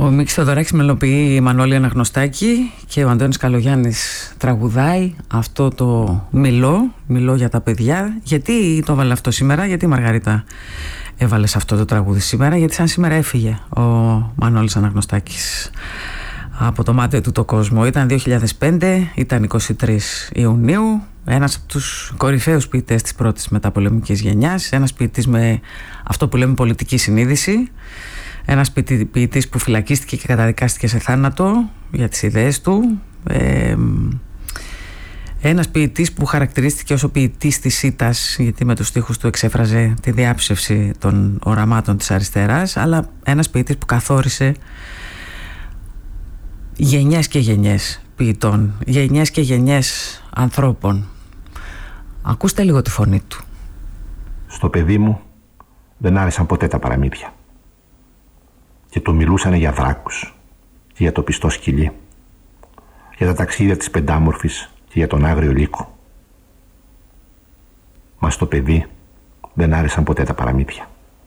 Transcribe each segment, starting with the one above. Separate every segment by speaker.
Speaker 1: Ο Μίκης Θεοδωράκης μελοποιεί η Μανώλη Αναγνωστάκη και ο Αντώνης Καλογιάννης τραγουδάει αυτό το μιλώ για τα παιδιά. Γιατί το έβαλε αυτό σήμερα, γιατί η Μαργαρίτα έβαλε σε αυτό το τραγούδι σήμερα? Γιατί σαν σήμερα έφυγε ο Μανώλης Αναγνωστάκης από το μάτι του το κόσμο. Ήταν 2005, ήταν 23 Ιουνίου, ένας από τους κορυφαίους ποιητές της πρώτης μεταπολεμικής γενιάς, ένας ποιητής με αυτό που λέμε πολιτική συνείδηση, ένας ποιητής που φυλακίστηκε και καταδικάστηκε σε θάνατο για τις ιδέες του, ένας ποιητής που χαρακτηρίστηκε ως ο ποιητής της ΣΥΤΑΣ, γιατί με τους στίχους του εξέφραζε τη διάψευση των οραμάτων της αριστεράς, αλλά ένας ποιητής που καθόρισε γενιές και γενιές ποιητών, γενιές και γενιές ανθρώπων. Ακούστε λίγο τη φωνή του.
Speaker 2: Στο παιδί μου δεν άρεσαν ποτέ τα παραμύθια και του μιλούσανε για δράκους και για το πιστό σκυλί, για τα ταξίδια της πεντάμορφης και για τον άγριο λύκο. Μα στο παιδί δεν άρεσαν ποτέ τα παραμύθια.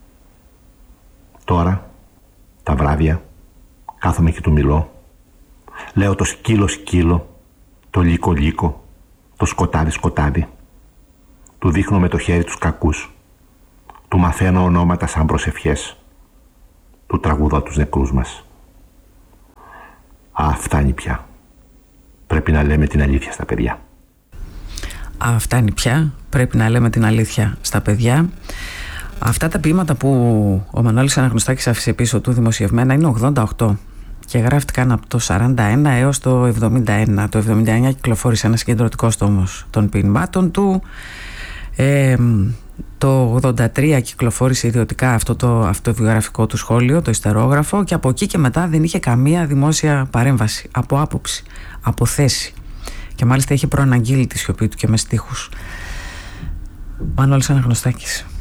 Speaker 2: Τώρα, τα βράδια, κάθομαι και του μιλώ. Λέω το σκύλο σκύλο, το λύκο λύκο, το σκοτάδι σκοτάδι. Του δείχνω με το χέρι τους κακούς. Του μαθαίνω ονόματα σαν προσευχές. Του τραγουδώ τους νεκρούς μας. Φτάνει πια. Πρέπει να λέμε την αλήθεια στα παιδιά.
Speaker 1: Φτάνει πια. Πρέπει να λέμε την αλήθεια στα παιδιά. Αυτά τα ποίηματα που ο Μανώλης Αναγνωστάκης άφησε πίσω του δημοσιευμένα είναι 88 και γράφτηκαν από το 41 έως το 71. Το 79 κυκλοφόρησε ένα συγκεντρωτικός τόμος των ποιμάτων του. Το 83 κυκλοφόρησε ιδιωτικά αυτό το αυτοβιογραφικό του σχόλιο, το ιστερόγραφο, και από εκεί και μετά δεν είχε καμία δημόσια παρέμβαση, από άποψη, από θέση, και μάλιστα είχε προαναγγείλει τη σιωπή του και με στίχους. Μανώλης Αναγνωστάκης.